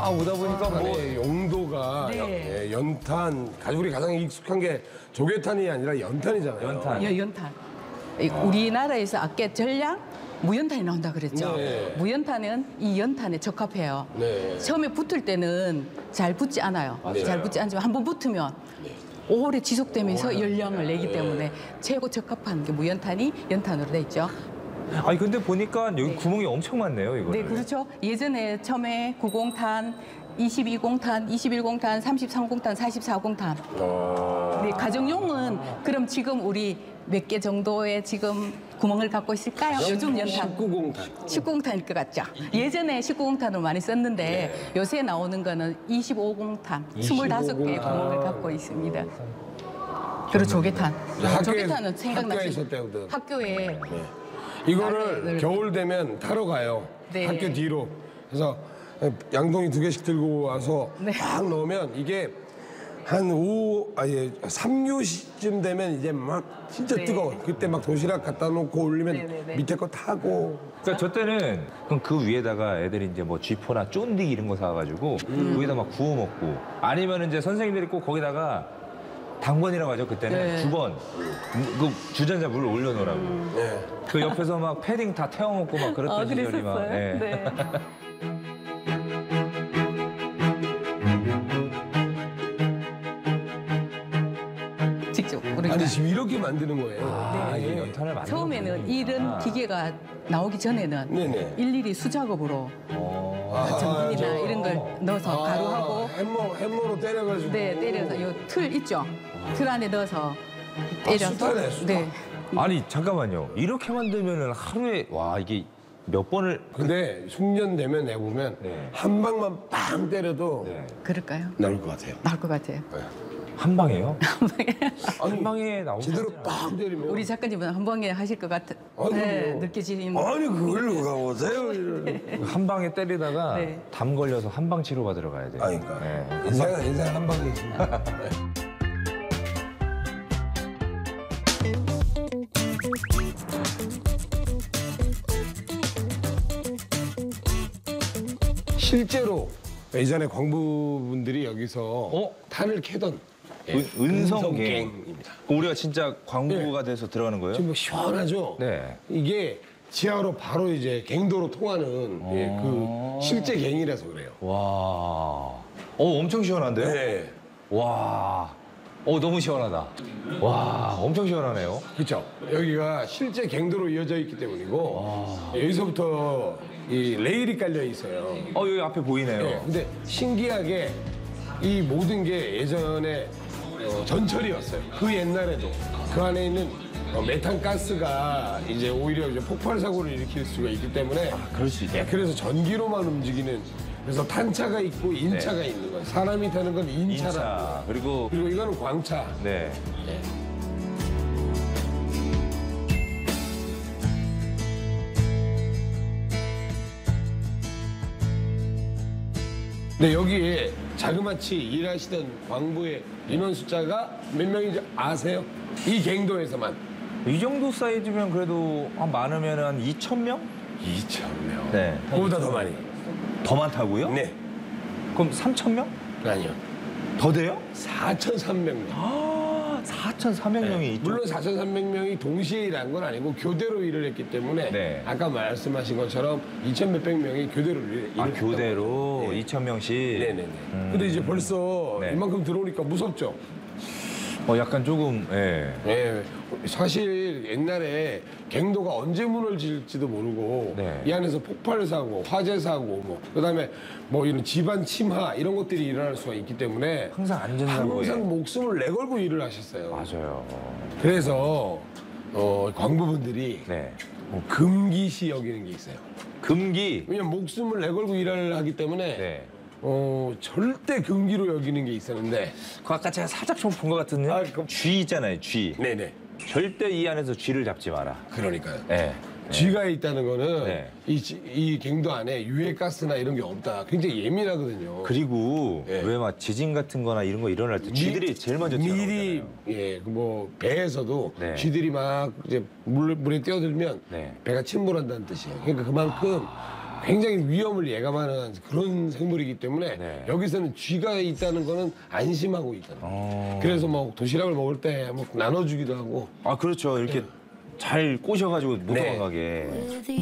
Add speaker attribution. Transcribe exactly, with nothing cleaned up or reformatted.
Speaker 1: 아, 오다 보니까 뭐
Speaker 2: 뭐 용도가
Speaker 3: 네.
Speaker 2: 연- 예, 연탄, 우리 가장 익숙한 게 조개탄이 아니라 연탄이잖아요.
Speaker 1: 연탄.
Speaker 3: 여, 연탄. 이 우리나라에서 아까 전량 무연탄이 나온다 그랬죠.
Speaker 2: 네.
Speaker 3: 무연탄은 이 연탄에 적합해요.
Speaker 2: 네.
Speaker 3: 처음에 붙을 때는 잘 붙지 않아요.
Speaker 2: 맞아요.
Speaker 3: 잘 붙지 않지만 한번 붙으면 오래 지속되면서 열량을 내기 때문에 최고 적합한 게 무연탄이 연탄으로 돼 있죠.
Speaker 1: 아니 근데 보니까 여기 구멍이 엄청 많네요, 이거.
Speaker 3: 네, 그렇죠. 예전에 처음에 구공탄, 이십이공탄, 이십일공탄, 삼십삼공탄, 사십사공탄.
Speaker 2: 어...
Speaker 3: 네, 가정용은 그럼 지금 우리 몇 개 정도의 지금 구멍을 갖고 있을까요? 요즘 연탄.
Speaker 2: 십구공탄.
Speaker 3: 십구공탄일 것 같죠. 예전에 십구공탄으로 많이 썼는데 요새 나오는 거는 이십오공탄, 스물다섯 개의 구멍을 갖고 있습니다. 그리고 조개탄.
Speaker 2: 학교에-
Speaker 3: 조개탄은 생각나시죠?
Speaker 2: 학교에서 때우던.
Speaker 3: 학교에
Speaker 2: 이거를
Speaker 3: 네, 네.
Speaker 2: 겨울 되면 타러 가요.
Speaker 3: 네.
Speaker 2: 학교 뒤로. 그래서 양동이 두 개씩 들고 와서
Speaker 3: 네.
Speaker 2: 막 넣으면 이게 한 오, 아예 삼류시쯤 되면 이제 막 진짜
Speaker 3: 네.
Speaker 2: 뜨거워. 그때 막 도시락 갖다 놓고 올리면
Speaker 3: 네, 네, 네.
Speaker 2: 밑에 거 타고.
Speaker 1: 그러니까 저 때는 그럼 그 위에다가 애들이 이제 뭐 쥐포나 쫀디기 이런 거 사가지고
Speaker 3: 음.
Speaker 1: 거기다 막 구워 먹고 아니면 이제 선생님들이 꼭 거기다가 당번이라고 하죠 그때는
Speaker 3: 네.
Speaker 1: 주번 그 주전자 물 올려놓으라고
Speaker 2: 네.
Speaker 1: 그 옆에서 막 패딩 다 태워먹고 막 그랬던
Speaker 3: 아,
Speaker 1: 시절이 막
Speaker 3: 그랬었어요?
Speaker 1: 예.
Speaker 3: 네. 직접 우리가
Speaker 2: 아니 지금 이렇게 만드는 거예요.
Speaker 1: 아,
Speaker 2: 네.
Speaker 1: 이게 연탄을 만드는
Speaker 3: 처음에는
Speaker 1: 거구나.
Speaker 3: 이런 기계가 나오기 전에는
Speaker 2: 네네.
Speaker 3: 일일이 수작업으로
Speaker 1: 어.
Speaker 2: 아,
Speaker 3: 전분이나
Speaker 2: 저-
Speaker 3: 이런 걸 넣어서
Speaker 2: 아,
Speaker 3: 가루하고
Speaker 2: 햄머 햄머로 때려가지고.
Speaker 3: 네 때려서 요 틀 있죠. 틀 안에 넣어서 때려서
Speaker 2: 수타네, 수타.
Speaker 3: 네.
Speaker 1: 아니 잠깐만요 이렇게 만들면은 하루에 와 이게 몇 번을
Speaker 2: 근데 숙련되면 내 보면
Speaker 1: 네.
Speaker 2: 한 방만 빵 때려도
Speaker 1: 네.
Speaker 3: 그럴까요?
Speaker 2: 나올 것 같아요.
Speaker 3: 나올 것 같아요.
Speaker 1: 한 방에요?
Speaker 2: 아니,
Speaker 1: 한 방에 나오지
Speaker 2: 제대로
Speaker 1: 않아요.
Speaker 2: 빵 때리면.
Speaker 3: 우리 작가님은 한 방에 하실 것 같아.
Speaker 2: 아니,
Speaker 3: 네,
Speaker 2: 뭐.
Speaker 3: 느껴지는.
Speaker 2: 아니 그걸 누가 보세요? 이러는.
Speaker 1: 한 방에 때리다가
Speaker 3: 네.
Speaker 1: 담 걸려서 한 방 치료 받으러 가야 돼요.
Speaker 2: 아니, 그러니까
Speaker 1: 네.
Speaker 2: 인생은 인생 한 방에 있습니다. 네. 실제로 예전에 광부분들이 여기서
Speaker 1: 어?
Speaker 2: 탄을 캐던 예,
Speaker 1: 은- 은성갱.
Speaker 2: 은성갱입니다.
Speaker 1: 우리가 진짜 광부가 돼서 들어가는 거예요?
Speaker 2: 지금 뭐 시원하죠?
Speaker 1: 네.
Speaker 2: 이게 지하로 바로 이제 갱도로 통하는 예, 그 실제 갱이라서 그래요.
Speaker 1: 와. 어, 엄청 시원한데요?
Speaker 2: 네.
Speaker 1: 와. 어, 너무 시원하다. 와, 엄청 시원하네요.
Speaker 2: 그렇죠. 여기가 실제 갱도로 이어져 있기 때문이고 여기서부터 이 레일이 깔려 있어요.
Speaker 1: 어, 여기 앞에 보이네요.
Speaker 2: 네, 근데 신기하게 이 모든 게 예전에 어, 전철이었어요. 그 옛날에도 그 안에 있는 어, 메탄 가스가 이제 오히려 이제 폭발 사고를 일으킬 수가 있기 때문에
Speaker 1: 그럴 수 있겠네.
Speaker 2: 그래서 전기로만 움직이는 그래서 탄차가 있고 인차가 있는 거예요. 사람이 타는 건 인차라고.
Speaker 1: 인차. 그리고
Speaker 2: 그리고 이거는 광차.
Speaker 1: 네.
Speaker 2: 근데 여기에 자그마치 일하시던 광부의 인원 숫자가 몇 명인지 아세요? 이 갱도에서만
Speaker 1: 이 정도 사이즈면 그래도 한 많으면 한 이천 명?
Speaker 2: 이천 명.
Speaker 1: 네.
Speaker 2: 그보다 더 많이.
Speaker 1: 더 많다고요?
Speaker 2: 네.
Speaker 1: 그럼 삼천 명?
Speaker 2: 아니요.
Speaker 1: 더 돼요?
Speaker 2: 사천삼백 명.
Speaker 1: 아, 사천삼백 명이 이쪽.
Speaker 2: 물론 사천삼백 명이 동시에 일한 건 아니고 교대로 일을 했기 때문에
Speaker 1: 네.
Speaker 2: 아까 말씀하신 것처럼 이천 몇백 명이 교대로 일, 일을
Speaker 1: 아,
Speaker 2: 했다고
Speaker 1: 교대로
Speaker 2: 네.
Speaker 1: 이천 명씩.
Speaker 2: 네네네. 근데 이제 벌써
Speaker 1: 네.
Speaker 2: 이만큼 들어오니까 무섭죠?
Speaker 1: 어, 약간 조금, 예.
Speaker 2: 네. 사실 옛날에 갱도가 언제 무너질지도 모르고
Speaker 1: 네.
Speaker 2: 이 안에서 폭발 사고, 화재 사고, 뭐 그다음에 뭐 이런 집안 침하 이런 것들이 일어날 수가 있기 때문에
Speaker 1: 항상 안전사고에.
Speaker 2: 항상 목숨을 내걸고 일을 하셨어요.
Speaker 1: 맞아요.
Speaker 2: 그래서 어, 광부분들이
Speaker 1: 네.
Speaker 2: 뭐 금기시 여기는 게 있어요.
Speaker 1: 금기.
Speaker 2: 왜냐면 목숨을 내걸고 일을 하기 때문에
Speaker 1: 네.
Speaker 2: 어, 절대 금기로 여기는 게 있었는데
Speaker 1: 그 아까 제가 살짝 좀 본 것 같은데.
Speaker 2: 아, 그럼-
Speaker 1: 쥐 있잖아요, 쥐.
Speaker 2: 네네.
Speaker 1: 절대 이 안에서 쥐를 잡지 마라.
Speaker 2: 그러니까요.
Speaker 1: 네.
Speaker 2: 쥐가 있다는 거는
Speaker 1: 네.
Speaker 2: 이, 지- 이 갱도 안에 유해가스나 이런 게 없다. 굉장히 예민하거든요.
Speaker 1: 그리고
Speaker 2: 네.
Speaker 1: 왜 막 지진 같은 거나 이런 거 일어날 때 쥐들이 제일 먼저
Speaker 2: 미리
Speaker 1: 뛰어나오잖아요.
Speaker 2: 예, 그 뭐 배에서도
Speaker 1: 네.
Speaker 2: 쥐들이 막 이제 물, 물에 뛰어들면
Speaker 1: 네.
Speaker 2: 배가 침몰한다는 뜻이에요. 그러니까 그만큼 굉장히 위험을 예감하는 그런 생물이기 때문에
Speaker 1: 네.
Speaker 2: 여기서는 쥐가 있다는 거는 안심하고 있거든요.
Speaker 1: 어.
Speaker 2: 그래서 뭐 도시락을 먹을 때 뭐 나눠주기도 하고
Speaker 1: 아 그렇죠. 이렇게 잘 꼬셔가지고 못
Speaker 2: 네.
Speaker 1: 도망가게.